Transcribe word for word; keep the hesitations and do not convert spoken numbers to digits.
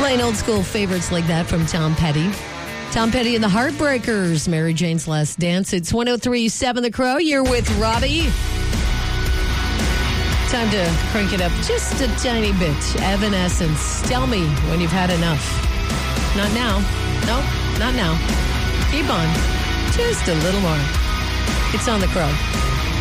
Playing old school favorites like that from Tom Petty. Tom Petty and the Heartbreakers, Mary Jane's Last Dance. It's one oh three point seven The Crow. You're with Robbie. Time to crank it up just a tiny bit. Evanescence. Tell me when you've had enough. Not now. Nope, not now. Keep on. Just a little more. It's on The Crow.